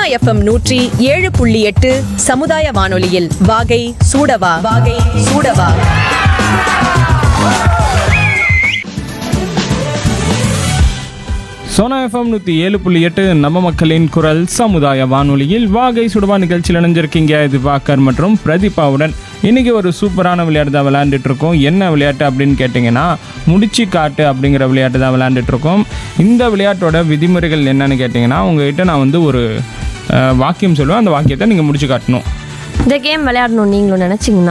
FM 107.8 சமுதாய வானொலியில் வாகை சூடவா வாகை சூடவா. சோனா எஃப்எம் 107.8 நம்ம மக்களின் குரல் சமுதாய வானொலியில் வாகை சுடுவா நிகழ்ச்சியில் இணைஞ்சிருக்கீங்க. இது வாக்கர் மற்றும் பிரதீபாவுடன். இன்றைக்கி ஒரு சூப்பரான விளையாட்டு தான் விளையாண்டுட்டு இருக்கோம். என்ன விளையாட்டு அப்படின்னு கேட்டிங்கன்னா, முடிச்சு காட்டு அப்படிங்கிற விளையாட்டு தான் விளையாண்டுட்டு இருக்கோம். இந்த விளையாட்டோட விதிமுறைகள் என்னன்னு கேட்டிங்கன்னா, உங்ககிட்ட நான் வந்து ஒரு வாக்கியம் சொல்லுவேன். அந்த வாக்கியத்தை நீங்கள் முடிச்சு காட்டணும். இந்த கேம் விளையாடணும் நீங்களும் நினச்சிங்கன்னா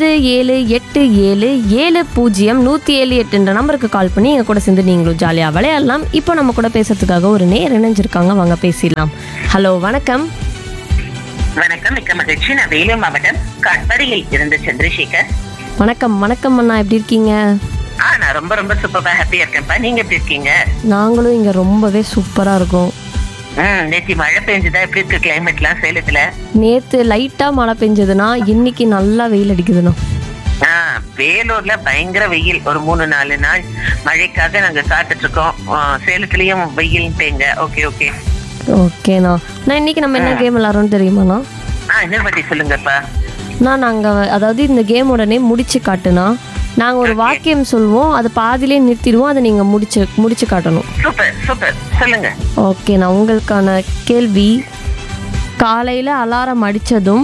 9787700178 நம்பருக்கு கால் பண்ணி எங்கள் கூட சேர்ந்து நீங்களும் ஜாலியாக விளையாடலாம். இப்போ நம்ம கூட பேசுறதுக்காக ஒரு நேர் இணைஞ்சிருக்காங்க, வாங்க பேசிடலாம். ஹலோ, வணக்கம். வணக்கம், மிக்க மகிழ்ச்சி. நான் வேலூர் மாவட்டம் காட்பாடியில் இருந்து சந்திரசேகர். வணக்கம் வணக்கம் அண்ணா, எப்படி இருக்கீங்க? நான் ரொம்ப ரொம்ப சூப்பரா ஹாப்பியா இருக்கேன்ப்பா. நீங்க எப்படி இருக்கீங்க? நாங்களும் இங்கே ரொம்பவே சூப்பராக இருக்கோம். நேற்று மழை பெஞ்சுதா? எப்படி இருக்கு கிளைமேட்லாம் சேலத்துல? நேற்று லைட்டாக மழை பெஞ்சதுன்னா இன்னைக்கு நல்லா வெயில் அடிக்குதுண்ணா. வேலூர்ல பயங்கர வெயில். ஒரு 3-4 நாள் மழைக்காக நாங்க காத்துட்டு இருக்கோம். சேலத்துலயும் வெயில் தேங்க. ஓகே ஓகே ஓகேண்ணா. நான் இன்னைக்கு நம்ம என்ன கேம் விளாட்றோம்னு தெரியுமாண்ணா? என்ன பத்தி சொல்லுங்கப்பா. நாங்கள் அதாவது இந்த கேமோட நேம் முடிச்சு காட்டுனா, நாங்கள் ஒரு வாக்கியம் சொல்லுவோம், அதை பாதிலே நிறுத்திடுவோம், அதை நீங்கள் முடிச்சு காட்டணும். சூப்பர் சூப்பர், சொல்லுங்க. ஓகேண்ணா, உங்களுக்கான கேள்வி, காலையில் அலாரம் அடித்ததும்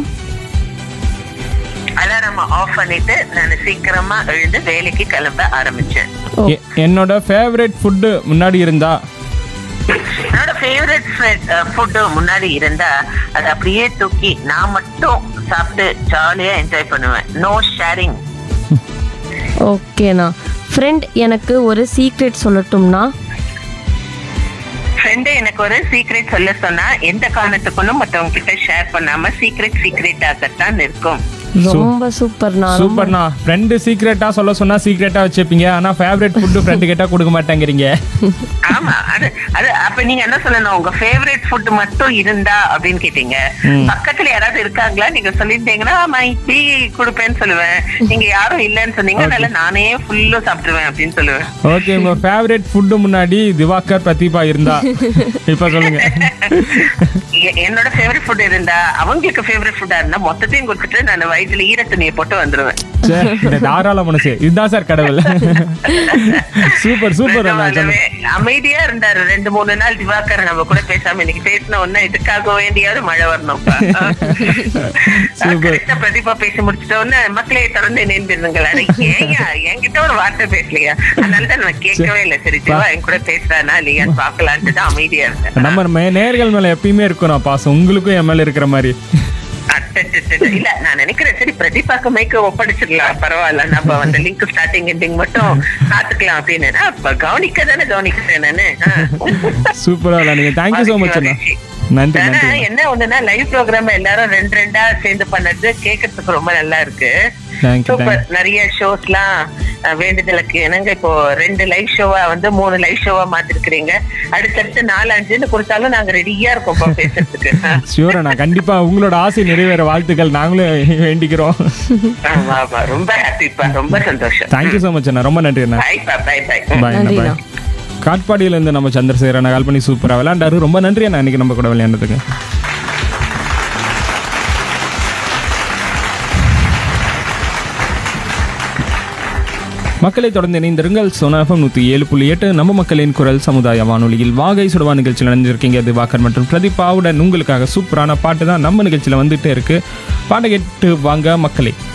அலாரம் ஆஃப் பண்ணிட்டு நான் சீக்கிரமா எழுந்து வேலைக்கு கிளம்ப ஆரம்பிச்சேன். என்னோட ஃபேவரட் ஃபுட்டு முன்னாடி இருந்தா, என்னோட ஃபேவரட் ஃபுட்டு முன்னாடி இருந்தா அது அப்படியே தூக்கி நான் மட்டும் சாப்பிட்டு ஜாலியா என்ஜாய் பண்ணுவேன். No sharing. ஓகேண்ணா. ஃப்ரெண்ட் எனக்கு ஒரு சீக்ரெட் சொல்லட்டும்னா, ஃப்ரெண்டு எனக்கு ஒரு சீக்ரெட் சொல்ல சொன்னா எந்த காரணத்துக்கும் மற்றவங்க கிட்ட ஷேர் பண்ணாம சீக்ரெட்டாகத்தான் இருக்கும். ரொம்ப சூப்பர்ண்ணா. சூப்பர்ண்ணா. ஃப்ரெண்டு சீக்ரெட்டா சொல்ல சொன்னா சீக்ரெட்டா வச்சுப்பீங்க, ஆனா ஃபேவரட் ஃபுட்டு ஃப்ரெண்டு கேட்டா கொடுக்க மாட்டேங்கிறீங்க. ஆமா, அது அது அப்ப நீங்க என்ன சொல்லணும், உங்க ஃபேவரட் ஃபுட் மட்டும் இருந்தா அப்படின்னு கேட்டீங்க. பக்கத்துல யாராவது இருக்காங்களா நீங்க சொல்லிட்டீங்கன்னா மைபி கொடுப்பேன்னு சொல்லுவேன். நீங்க யாரும் இல்லன்னு சொன்னீங்க, அதனால நானே ஃபுல்லா சாப்பிடுவேன் அப்படின்னு சொல்லுவேன். ஓகே, உங்க ஃபேவரட் ஃபுட்டு முன்னாடி திவாகர் பிரதீபா இருந்தா இப்ப சொல்லுங்க. என்னோட ஃபேவரட் ஃபுட் இருந்தா அவங்களுக்கு ஃபேவரட் ஃபுட்டா இருந்தா மொத்தத்தையும் கொடுத்துட்டு நான் வயிற்றுல ஈர துணியை போட்டு வந்துருவேன். தாராள மனசு இதுதான் சார் கடவுள். Super super. அமைதியா இருந்தாரு 2-3 நாள் திவாகர் நம்ம கூட பேசாம. இன்னைக்கு பேசின ஒன்னா இதுக்காக வேண்டியாவது மழை வரணும்ப்பா. பிரதீபா பேசி முடிச்சிட்ட உடனே மக்களே தொடர்ந்து இணைந்திருந்துங்களா, என்கிட்ட ஒரு வார்த்தை பேசலையா, அதனாலதான் நான் கேட்கவே இல்லை. சரி, திவா என் கூட பேசுறானா இல்லையான்னு பாக்கலான்ட்டு தான் அமைதியா இருந்தேன். நம்ம நேர்கள் மேல எப்பயுமே இருக்கும் நான் பாசம், உங்களுக்கும் என் மேல இருக்கிற மாதிரி. இல்ல, நான் நினைக்கிறேன் சரி பிரதீபாக்கு மைக்க ஒப்படைச்சிடலாம், பரவாயில்ல, நம்ம வந்து லிங்க் ஸ்டார்டிங் எண்டிங் மட்டும் காத்துக்கலாம் அப்படின்னு. கவனிக்கிறேன் நானு. சூப்பரா நீங்க. Thank you so much. நன்றி. என்ன ஒண்ணுன்னா லைவ் ப்ரோக்ராம் எல்லாரும் 2-2 சேர்ந்து பண்ணது கேட்கறதுக்கு ரொம்ப நல்லா இருக்கு. சூப்பர். நிறைய ஷோஸ்லாம் வேண்டுதலுக்கு என்னங்க இப்போ 2 லைவ் ஷோவா வந்து 3 லைவ் ஷோவா மாத்திருக்கிறீங்க. அடுத்தடுத்து 4-5 கொடுத்தாலும் நாங்க ரெடியா இருக்கோம் பேசுறதுக்கு. ஷூரா, நான் கண்டிப்பா உங்களோட ஆசை நிறைவேற வாழ்த்துக்கள் நாங்களும் வேண்டிக்கிறோம். ரொம்ப ஹாப்பிப்பா, ரொம்ப சந்தோஷம். தேங்க்யூ சோ மச் அண்ணா, ரொம்ப நன்றி அண்ணா. நன்றிண்ணா. காட்பாடியில இருந்து நம்ம சந்திரசேகரன் கால் பண்ணி சூப்பரா விளையாண்டாரு. ரொம்ப நன்றி அண்ணா இன்னைக்கு நம்ம கூட விளையாண்டதுக்கு. மக்களை தொடர்ந்து இணைந்திருங்கள். சோனா எஃப்எம் 107.8 நம்ம மக்களின் குரல் சமுதாய வானொலியில் வாகை சுடுவா நிகழ்ச்சியில் நினைஞ்சிருக்கீங்க. திவாகர் மற்றும் பிரதீபாவுடன் உங்களுக்காக சூப்பரான பாட்டு தான் நம்ம நிகழ்ச்சியில் வந்துட்டே இருக்கு. பாட்டை கேட்டு வாங்க மக்களே.